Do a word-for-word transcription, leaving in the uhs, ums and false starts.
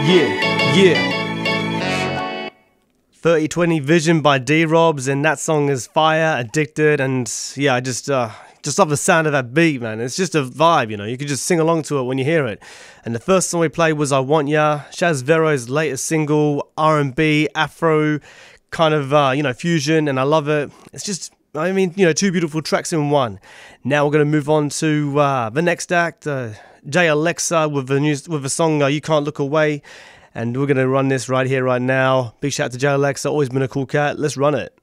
Yeah, yeah. thirty twenty Vision by D-Robs, and that song is fire, Addicted, and yeah, I just uh, just love the sound of that beat, man. It's just a vibe, you know. You could just sing along to it when you hear it. And the first song we played was I Want Ya, Shaz Vero's latest single, R and B, Afro, kind of, uh, you know, fusion, and I love it. It's just, I mean, you know, two beautiful tracks in one. Now we're going to move on to uh, the next act, uh, Jay Alexa with the new, with the song uh, You Can't Look Away. And we're going to run this right here, right now. Big shout out to Jay Alexa, always been a cool cat. Let's run it.